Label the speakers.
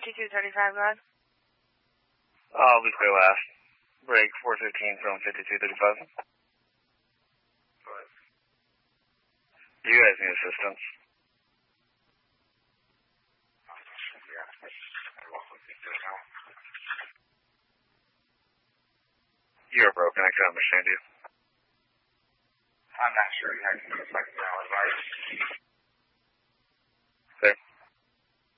Speaker 1: 5235, go ahead.
Speaker 2: I'll be clear last. Break 415 from 5235. Do you guys need assistance? You're broken, I can't understand you.
Speaker 3: I'm not sure. I can advise.